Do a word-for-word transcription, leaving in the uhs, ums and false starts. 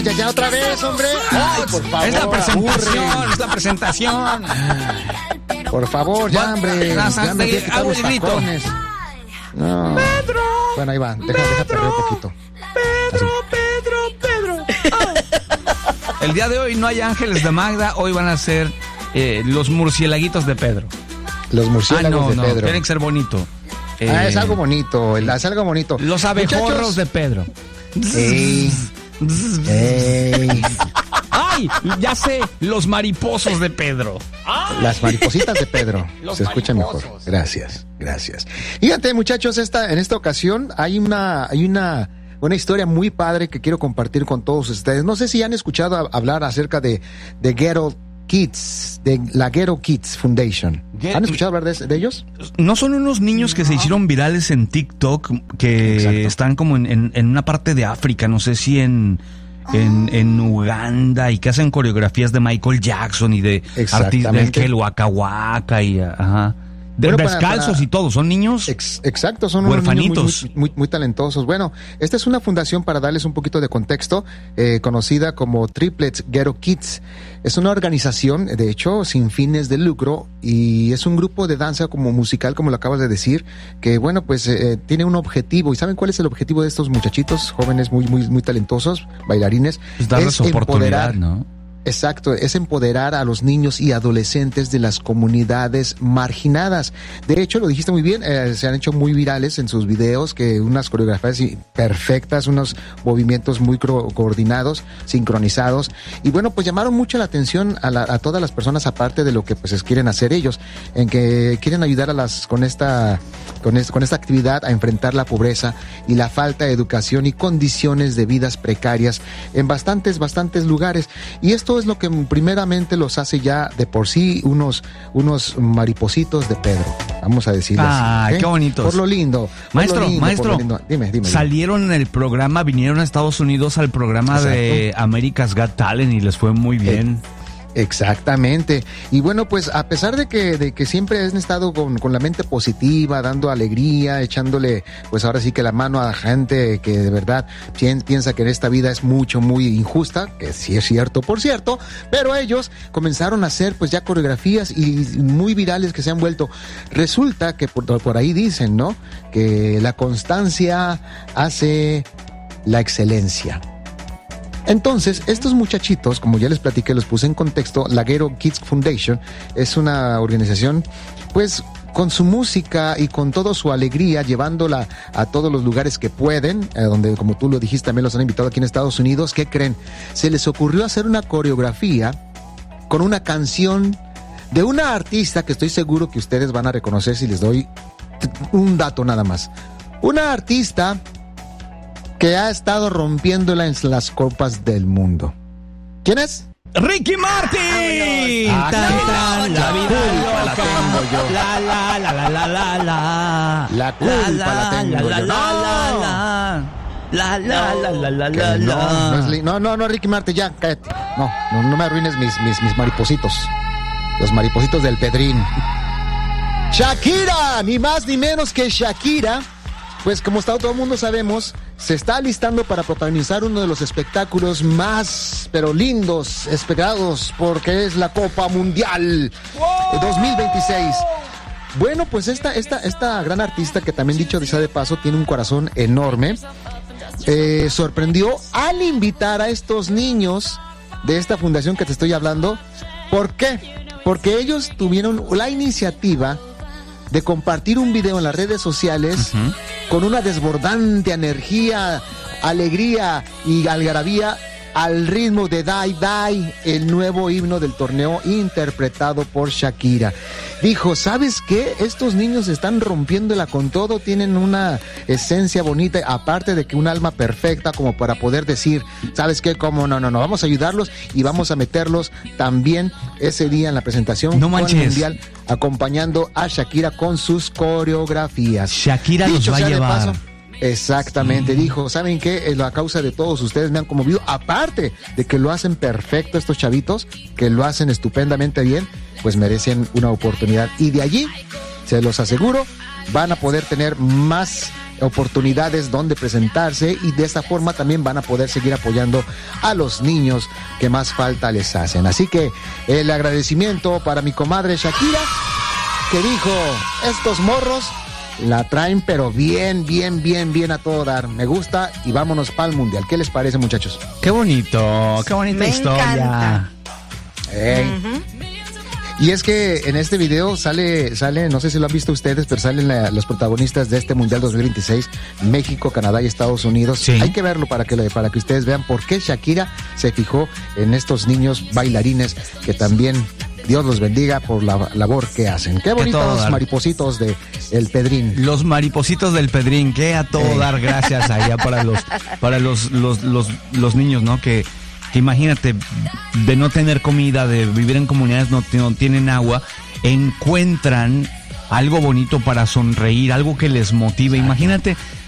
Ya, ya otra vez, hombre. Ay, por favor. Es la presentación, aburre. es la presentación. Por favor, ya, hombre. Las- Ya me voy a quitar los abuelito. tacones. No. Pedro. Bueno, ahí va. Deja, deja perder un poquito. Pedro, Pedro, Pedro. Ah. El día de hoy no hay ángeles de Magda, hoy van a ser eh, los murciélaguitos de Pedro. Los Ah, murciélagos no, de no, Pedro. tiene que ser bonito. Ah, Eh, es algo bonito, el- es algo bonito. Los abejorros Muchachos. de Pedro. Ey. Ey. ¡Ay! Ya sé, los mariposos de Pedro. Las maripositas de Pedro. Los Se escucha mejor. mariposos. Gracias, gracias. Fíjate, muchachos, esta, en esta ocasión hay una, hay una, una historia muy padre que quiero compartir con todos ustedes. No sé si han escuchado a- hablar acerca de, de Ghetto Kids, de la Ghetto Kids Foundation. Get- ¿Han escuchado hablar de, de ellos? ¿No son unos niños que se hicieron virales en TikTok que Exacto. están como en, en- en una parte de África, no sé si en, en, en Uganda, y que hacen coreografías de Michael Jackson y de artistas Exactamente. que el Waka Waka y ajá, de Bueno, para- descalzos para- y todo, son niños. Ex- exacto, son unos niños Huerfanitos. muy, muy, muy, muy talentosos. Bueno, esta es una fundación, para darles un poquito de contexto, eh, conocida como Triplets Ghetto Kids. Es una organización, de hecho, sin fines de lucro, y es un grupo de danza como musical, como lo acabas de decir, que bueno, pues eh, tiene un objetivo. ¿Y saben cuál es el objetivo de estos muchachitos jóvenes muy, muy, muy talentosos, bailarines? Pues darles Es oportunidad, empoderar- ¿no? Exacto, es empoderar a los niños y adolescentes de las comunidades marginadas. De hecho, lo dijiste muy bien, eh, se han hecho muy virales en sus videos, que unas coreografías y- perfectas, unos movimientos muy cro- coordinados, sincronizados. Y bueno, pues llamaron mucho la atención a, la- a todas las personas, aparte de lo que pues quieren hacer ellos, en que quieren ayudar a las con esta con, es- con esta actividad a enfrentar la pobreza y la falta de educación y condiciones de vidas precarias en bastantes, bastantes lugares. Y esto es lo que primeramente los hace ya de por sí unos, unos maripositos de Pedro, vamos a decirlo Ah, así. ¿ok? qué bonitos. Por lo lindo. por Maestro, lo lindo, por maestro, lo lindo. Dime, dime. salieron en el programa, vinieron a Estados Unidos al programa de America's Got Talent y les fue muy bien. Exactamente. Y bueno, pues a pesar de que, de que siempre han estado con, con la mente positiva, dando alegría, echándole, pues ahora sí que la mano a gente que de verdad pien- piensa que en esta vida es mucho, muy injusta, que sí es cierto, por cierto, pero ellos comenzaron a hacer pues ya coreografías y muy virales que se han vuelto. Resulta que por, por ahí dicen, ¿no? Que la constancia hace la excelencia. Entonces, estos muchachitos, como ya les platiqué, los puse en contexto, la Ghetto Kids Foundation es una organización, pues, con su música y con toda su alegría, llevándola a todos los lugares que pueden, eh, donde, como tú lo dijiste, también los han invitado aquí en Estados Unidos. ¿Qué creen? Se les ocurrió hacer una coreografía con una canción de una artista que estoy seguro que ustedes van a reconocer si les doy t- un dato nada más. Una artista que ha estado rompiéndola en las copas del mundo. ¿Quién es? ¡Ricky Martin! Ah, Tan, sí. tan, la La vida culpa la loca. tengo yo. La, la, la, la, la, la, la. La culpa la tengo la, yo. La, No. la, la, la, la, la, la, Que la, no, no, es la. li- no, no, no, Ricky Martin, ya, cállate. No, no, no me arruines mis, mis, mis maripositos. Los maripositos del Pedrín. Shakira, ni más ni menos que Shakira. Pues como está, todo el mundo sabemos, se está alistando para protagonizar uno de los espectáculos más, pero lindos, esperados, porque es la Copa Mundial dos mil veintiséis. Bueno, pues esta, esta, esta gran artista, que también dicho sea de paso, tiene un corazón enorme, eh, sorprendió al invitar a estos niños de esta fundación que te estoy hablando. ¿Por qué? Porque ellos tuvieron la iniciativa de compartir un video en las redes sociales Ujú. con una desbordante energía, alegría y algarabía al ritmo de Die Die, el nuevo himno del torneo interpretado por Shakira. Dijo, ¿sabes qué? Estos niños están rompiéndola con todo, tienen una esencia bonita, aparte de que un alma perfecta como para poder decir, ¿sabes qué? ¿Cómo? No, no, no, vamos a ayudarlos y vamos a meterlos también ese día en la presentación No con el manches. Mundial, acompañando a Shakira con sus coreografías. Shakira los Dicho va a sea de llevar. paso, exactamente, dijo, ¿saben qué? Eh, A causa de todos ustedes me han conmovido, aparte de que lo hacen perfecto estos chavitos, que lo hacen estupendamente bien, pues merecen una oportunidad. Y de allí, se los aseguro, van a poder tener más oportunidades donde presentarse y de esta forma también van a poder seguir apoyando a los niños que más falta les hacen. Así que el agradecimiento para mi comadre Shakira, que dijo, estos morros la traen pero bien, bien, bien, bien a todo dar. Me gusta y vámonos para el mundial. ¿Qué les parece, muchachos? Qué bonito, qué bonita Me historia. encanta. Hey. Uh-huh. Y es que en este video sale, sale, no sé si lo han visto ustedes, pero salen la, los protagonistas de este Mundial dos mil veintiséis, México, Canadá y Estados Unidos. Sí. Hay que verlo para que, para que ustedes vean por qué Shakira se fijó en estos niños bailarines que también Dios los bendiga por la labor que hacen. Qué bonitos maripositos de El Pedrín. Los maripositos del Pedrín, que a todo eh. dar gracias allá para los, para los, los, los, los niños, ¿no? Que Que imagínate, de no tener comida, de vivir en comunidades no, no tienen agua, encuentran algo bonito para sonreír, algo que les motive. Imagínate